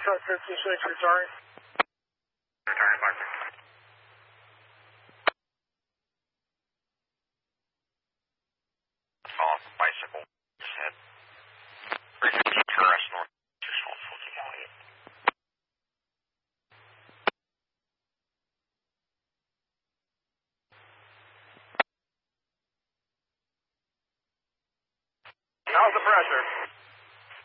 Foxtrot 56, returning. Returning, Parker. Saw a bicycle. Head. 350 Terrace North. Just hold 1428. How's the pressure?